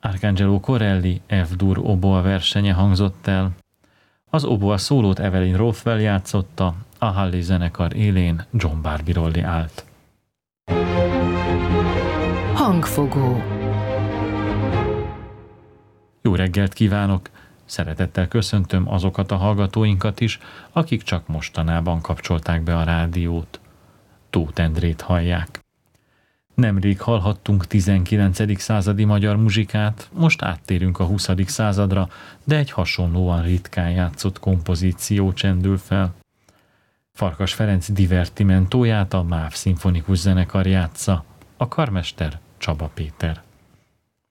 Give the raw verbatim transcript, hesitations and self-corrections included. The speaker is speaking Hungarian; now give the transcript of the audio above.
Arcangelo Corelli F-dur oboa versenye hangzott el. Az oboa szólót Evelyn Rothwell játszotta, a Halley zenekar élén John Barbirolli állt. Hangfogó. Jó reggelt kívánok! Szeretettel köszöntöm azokat a hallgatóinkat is, akik csak mostanában kapcsolták be a rádiót. Tóth Endrét hallják. Nemrég hallhattunk tizenkilencedik századi magyar muzsikát, most áttérünk a huszadik századra, de egy hasonlóan ritkán játszott kompozíció csendül fel. Farkas Ferenc divertimentóját a MÁV szimfonikus zenekar játsza, a karmester Csaba Péter.